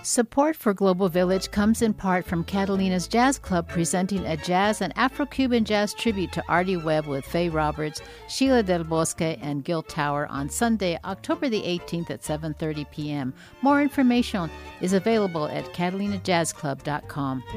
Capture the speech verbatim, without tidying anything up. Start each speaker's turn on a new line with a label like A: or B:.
A: Support for Global Village comes in part from Catalina's Jazz Club, presenting a jazz and Afro-Cuban jazz tribute to Artie Webb with Faye Roberts, Sheila Del Bosque, and Gil Tower on Sunday, October the eighteenth at seven thirty p.m. More information is available at catalina jazz club dot com.